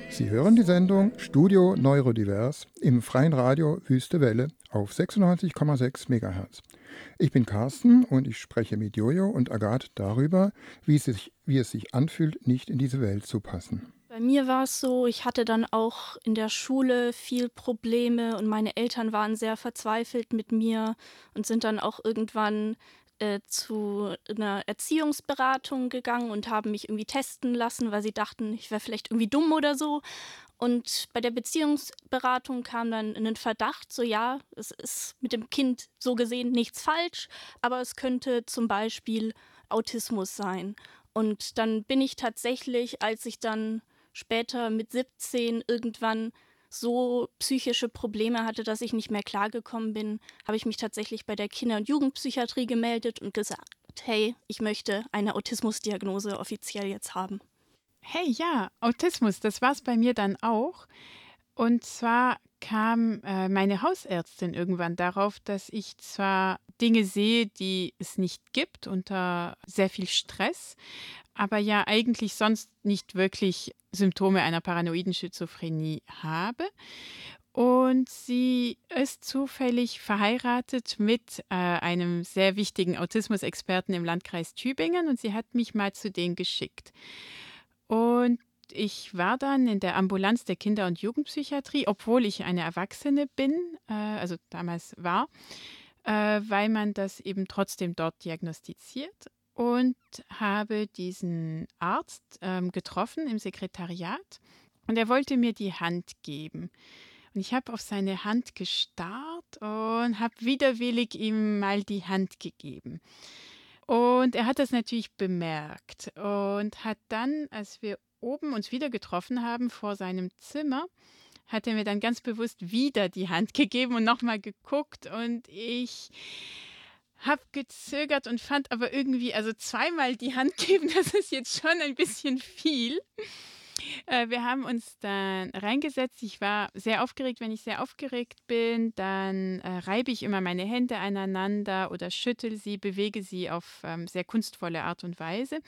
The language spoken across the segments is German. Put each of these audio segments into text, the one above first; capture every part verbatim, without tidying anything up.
Sie hören die Sendung Studio Neurodivers im freien Radio Wüste Welle auf sechsundneunzig Komma sechs Megahertz. Ich bin Carsten und ich spreche mit Jojo und Agathe darüber, wie es sich, wie es sich anfühlt, nicht in diese Welt zu passen. Bei mir war es so, ich hatte dann auch in der Schule viel Probleme und meine Eltern waren sehr verzweifelt mit mir und sind dann auch irgendwann äh, zu einer Erziehungsberatung gegangen und haben mich irgendwie testen lassen, weil sie dachten, ich wäre vielleicht irgendwie dumm oder so. Und bei der Beziehungsberatung kam dann ein Verdacht, so ja, es ist mit dem Kind so gesehen nichts falsch, aber es könnte zum Beispiel Autismus sein. Und dann bin ich tatsächlich, als ich dann später mit siebzehn irgendwann so psychische Probleme hatte, dass ich nicht mehr klargekommen bin, habe ich mich tatsächlich bei der Kinder- und Jugendpsychiatrie gemeldet und gesagt, hey, ich möchte eine Autismusdiagnose offiziell jetzt haben. Hey, ja, Autismus, das war's bei mir dann auch. Und zwar kam äh, meine Hausärztin irgendwann darauf, dass ich zwar Dinge sehe, die es nicht gibt, unter sehr viel Stress, aber ja eigentlich sonst nicht wirklich Symptome einer paranoiden Schizophrenie habe. Und sie ist zufällig verheiratet mit äh, einem sehr wichtigen Autismusexperten im Landkreis Tübingen und sie hat mich mal zu denen geschickt. Und ich war dann in der Ambulanz der Kinder- und Jugendpsychiatrie, obwohl ich eine Erwachsene bin, äh, also damals war, äh, weil man das eben trotzdem dort diagnostiziert. Und habe diesen Arzt ähm, getroffen im Sekretariat und er wollte mir die Hand geben. Und ich habe auf seine Hand gestarrt und habe widerwillig ihm mal die Hand gegeben. Und er hat das natürlich bemerkt und hat dann, als wir oben uns wieder getroffen haben vor seinem Zimmer, hat er mir dann ganz bewusst wieder die Hand gegeben und nochmal geguckt und ich habe gezögert und fand aber irgendwie, also zweimal die Hand geben, das ist jetzt schon ein bisschen viel. Äh, wir haben uns dann reingesetzt. Ich war sehr aufgeregt. Wenn ich sehr aufgeregt bin, dann äh, reibe ich immer meine Hände aneinander oder schüttel sie, bewege sie auf ähm, sehr kunstvolle Art und Weise.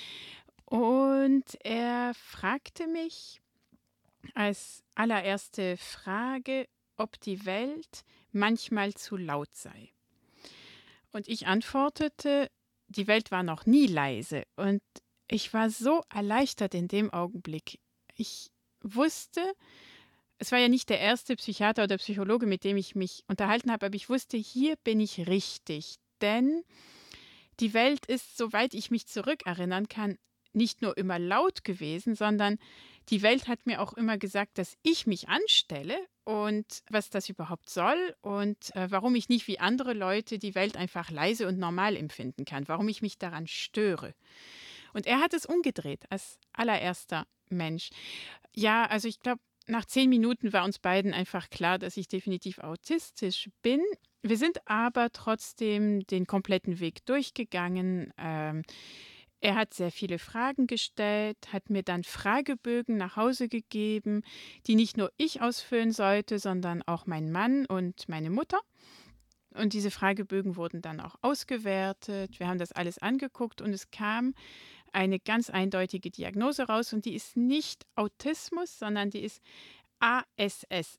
Und er fragte mich als allererste Frage, ob die Welt manchmal zu laut sei. Und ich antwortete, die Welt war noch nie leise. Und ich war so erleichtert in dem Augenblick. Ich wusste, es war ja nicht der erste Psychiater oder Psychologe, mit dem ich mich unterhalten habe, aber ich wusste, hier bin ich richtig. Denn die Welt ist, soweit ich mich zurückerinnern kann, nicht nur immer laut gewesen, sondern die Welt hat mir auch immer gesagt, dass ich mich anstelle und was das überhaupt soll und äh, warum ich nicht wie andere Leute die Welt einfach leise und normal empfinden kann, warum ich mich daran störe. Und er hat es umgedreht als allererster Mensch. Ja, also ich glaube, nach zehn Minuten war uns beiden einfach klar, dass ich definitiv autistisch bin. Wir sind aber trotzdem den kompletten Weg durchgegangen. Ähm, er hat sehr viele Fragen gestellt, hat mir dann Fragebögen nach Hause gegeben, die nicht nur ich ausfüllen sollte, sondern auch mein Mann und meine Mutter. Und diese Fragebögen wurden dann auch ausgewertet. Wir haben das alles angeguckt und es kam eine ganz eindeutige Diagnose raus und die ist nicht Autismus, sondern die ist A S S,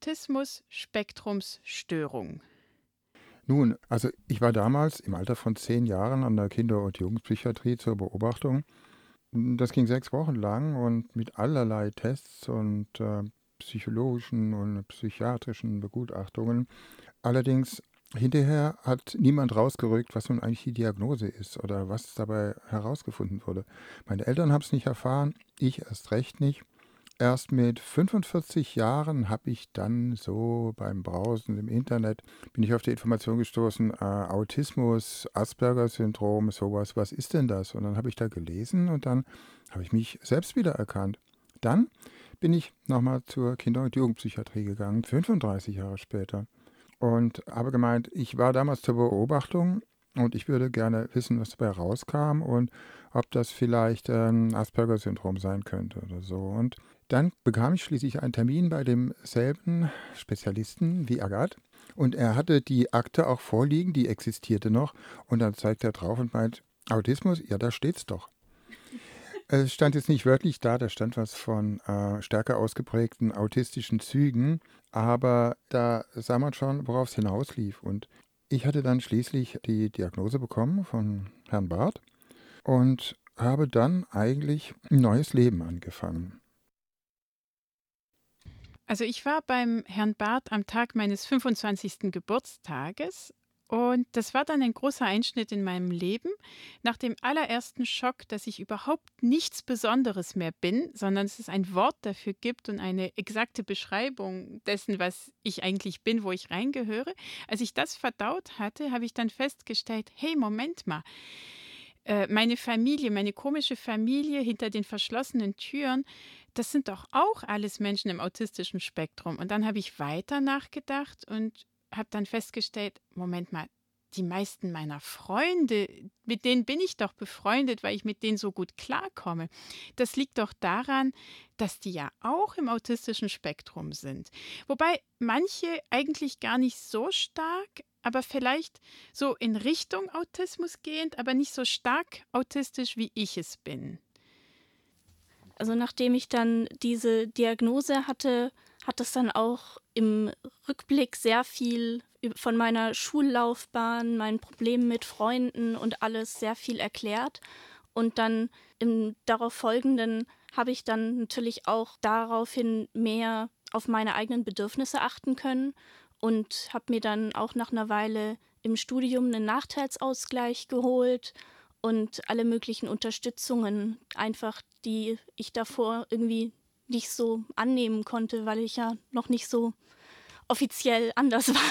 Autismus-Spektrumsstörung. Nun, also ich war damals im Alter von zehn Jahren an der Kinder- und Jugendpsychiatrie zur Beobachtung. Das ging sechs Wochen lang und mit allerlei Tests und äh, psychologischen und psychiatrischen Begutachtungen. Allerdings hinterher hat niemand rausgerückt, was nun eigentlich die Diagnose ist oder was dabei herausgefunden wurde. Meine Eltern haben es nicht erfahren, ich erst recht nicht. Erst mit fünfundvierzig Jahren habe ich dann so beim Browsen im Internet, bin ich auf die Information gestoßen, äh, Autismus, Asperger-Syndrom, sowas, was ist denn das? Und dann habe ich da gelesen und dann habe ich mich selbst wiedererkannt. Dann bin ich nochmal zur Kinder- und Jugendpsychiatrie gegangen, fünfunddreißig Jahre später. Und habe gemeint, ich war damals zur Beobachtung und ich würde gerne wissen, was dabei rauskam und ob das vielleicht ein Asperger-Syndrom sein könnte oder so. Und dann bekam ich schließlich einen Termin bei demselben Spezialisten wie Agathe. Und er hatte die Akte auch vorliegen, die existierte noch. Und dann zeigt er drauf und meint, Autismus, ja, da steht's doch. Es stand jetzt nicht wörtlich da, da stand was von äh, stärker ausgeprägten autistischen Zügen, aber da sah man schon, worauf es hinauslief. Und ich hatte dann schließlich die Diagnose bekommen von Herrn Barth und habe dann eigentlich ein neues Leben angefangen. Also ich war beim Herrn Barth am Tag meines fünfundzwanzigsten Geburtstages und das war dann ein großer Einschnitt in meinem Leben. Nach dem allerersten Schock, dass ich überhaupt nichts Besonderes mehr bin, sondern dass es ein Wort dafür gibt und eine exakte Beschreibung dessen, was ich eigentlich bin, wo ich reingehöre. Als ich das verdaut hatte, habe ich dann festgestellt, hey, Moment mal, äh, meine Familie, meine komische Familie hinter den verschlossenen Türen, das sind doch auch alles Menschen im autistischen Spektrum. Und dann habe ich weiter nachgedacht und habe dann festgestellt, Moment mal, die meisten meiner Freunde, mit denen bin ich doch befreundet, weil ich mit denen so gut klarkomme. Das liegt doch daran, dass die ja auch im autistischen Spektrum sind. Wobei manche eigentlich gar nicht so stark, aber vielleicht so in Richtung Autismus gehend, aber nicht so stark autistisch, wie ich es bin. Also nachdem ich dann diese Diagnose hatte, hat es dann auch im Rückblick sehr viel üb- von meiner Schullaufbahn, meinen Problemen mit Freunden und alles sehr viel erklärt. Und dann im darauf folgenden habe ich dann natürlich auch daraufhin mehr auf meine eigenen Bedürfnisse achten können und habe mir dann auch nach einer Weile im Studium einen Nachteilsausgleich geholt und alle möglichen Unterstützungen einfach, die ich davor irgendwie nicht so annehmen konnte, weil ich ja noch nicht so offiziell anders war.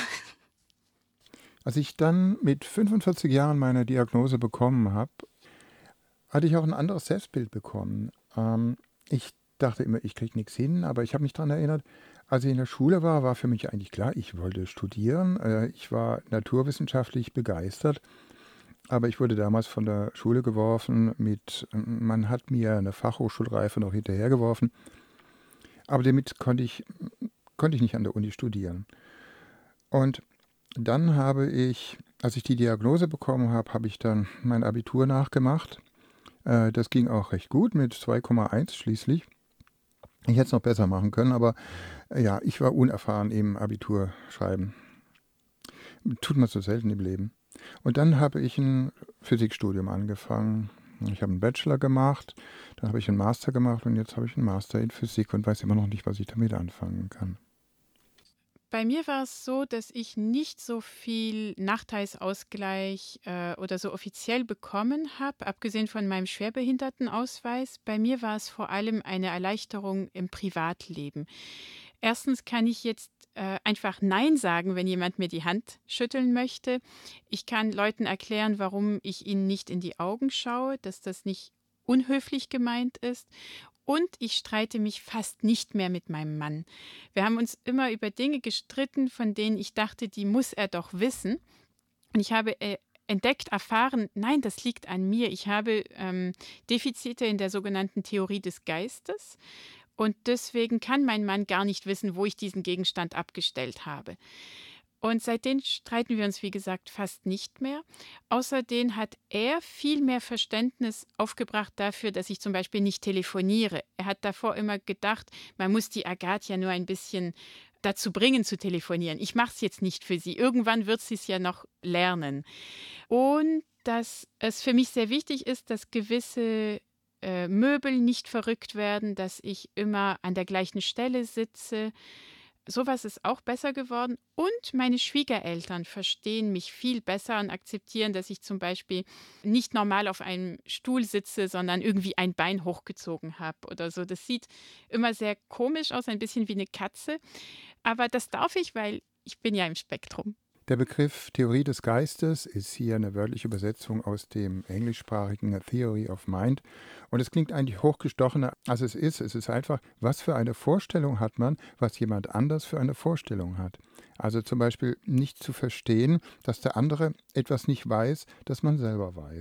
Als ich dann mit fünfundvierzig Jahren meine Diagnose bekommen habe, hatte ich auch ein anderes Selbstbild bekommen. Ähm, ich dachte immer, ich kriege nichts hin, aber ich habe mich daran erinnert, als ich in der Schule war, war für mich eigentlich klar, ich wollte studieren. Äh, ich war naturwissenschaftlich begeistert, aber ich wurde damals von der Schule geworfen mit, man hat mir eine Fachhochschulreife noch hinterhergeworfen, aber damit konnte ich, konnte ich nicht an der Uni studieren. Und dann habe ich, als ich die Diagnose bekommen habe, habe ich dann mein Abitur nachgemacht. Äh, Das ging auch recht gut mit zwei Komma eins schließlich. Ich hätte es noch besser machen können, aber äh, ja, ich war unerfahren im Abiturschreiben. Tut man so selten im Leben. Und dann habe ich ein Physikstudium angefangen. Ich habe einen Bachelor gemacht, dann habe ich einen Master gemacht und jetzt habe ich einen Master in Physik und weiß immer noch nicht, was ich damit anfangen kann. Bei mir war es so, dass ich nicht so viel Nachteilsausgleich äh, oder so offiziell bekommen habe, abgesehen von meinem Schwerbehindertenausweis. Bei mir war es vor allem eine Erleichterung im Privatleben. Erstens kann ich jetzt äh, einfach Nein sagen, wenn jemand mir die Hand schütteln möchte. Ich kann Leuten erklären, warum ich ihnen nicht in die Augen schaue, dass das nicht unhöflich gemeint ist. Und ich streite mich fast nicht mehr mit meinem Mann. Wir haben uns immer über Dinge gestritten, von denen ich dachte, die muss er doch wissen. Und ich habe äh, entdeckt, erfahren, nein, das liegt an mir. Ich habe ähm, Defizite in der sogenannten Theorie des Geistes. Und deswegen kann mein Mann gar nicht wissen, wo ich diesen Gegenstand abgestellt habe. Und seitdem streiten wir uns, wie gesagt, fast nicht mehr. Außerdem hat er viel mehr Verständnis aufgebracht dafür, dass ich zum Beispiel nicht telefoniere. Er hat davor immer gedacht, man muss die Agathe ja nur ein bisschen dazu bringen zu telefonieren. Ich mache es jetzt nicht für sie. Irgendwann wird sie es ja noch lernen. Und dass es für mich sehr wichtig ist, dass gewisse äh, Möbel nicht verrückt werden, dass ich immer an der gleichen Stelle sitze. Sowas ist auch besser geworden. Und meine Schwiegereltern verstehen mich viel besser und akzeptieren, dass ich zum Beispiel nicht normal auf einem Stuhl sitze, sondern irgendwie ein Bein hochgezogen habe oder so. Das sieht immer sehr komisch aus, ein bisschen wie eine Katze. Aber das darf ich, weil ich bin ja im Spektrum. Der Begriff Theorie des Geistes ist hier eine wörtliche Übersetzung aus dem englischsprachigen Theory of Mind. Und es klingt eigentlich hochgestochener, als es ist. Es ist einfach, was für eine Vorstellung hat man, was jemand anders für eine Vorstellung hat. Also zum Beispiel nicht zu verstehen, dass der andere etwas nicht weiß, das man selber weiß.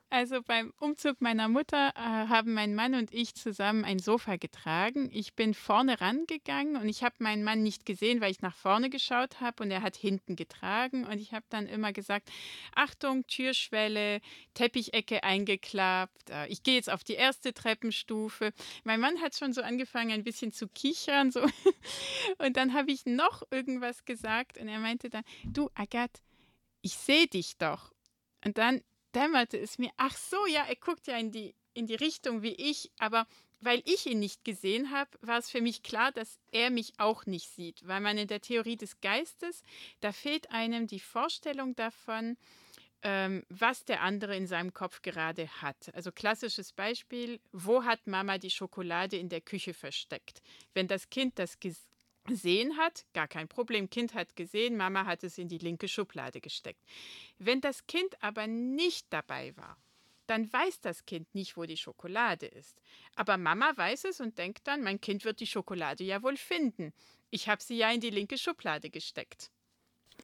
Also beim Umzug meiner Mutter äh, haben mein Mann und ich zusammen ein Sofa getragen. Ich bin vorne rangegangen und ich habe meinen Mann nicht gesehen, weil ich nach vorne geschaut habe und er hat hinten getragen. Und ich habe dann immer gesagt, Achtung, Türschwelle, Teppichecke eingeklappt. äh, Ich gehe jetzt auf die erste Treppenstufe. Mein Mann hat schon so angefangen, ein bisschen zu kichern. So. Und dann habe ich noch irgendwas gesagt und er meinte dann, du Agathe, ich sehe dich doch. Und dann dämmerte es mir, ach so, ja, er guckt ja in die, in die Richtung wie ich, aber weil ich ihn nicht gesehen habe, war es für mich klar, dass er mich auch nicht sieht, weil man in der Theorie des Geistes, da fehlt einem die Vorstellung davon, ähm, was der andere in seinem Kopf gerade hat. Also klassisches Beispiel, wo hat Mama die Schokolade in der Küche versteckt? Wenn das Kind das ges- gesehen hat, gar kein Problem. Kind hat gesehen, Mama hat es in die linke Schublade gesteckt. Wenn das Kind aber nicht dabei war, dann weiß das Kind nicht, wo die Schokolade ist. Aber Mama weiß es und denkt dann, mein Kind wird die Schokolade ja wohl finden. Ich habe sie ja in die linke Schublade gesteckt.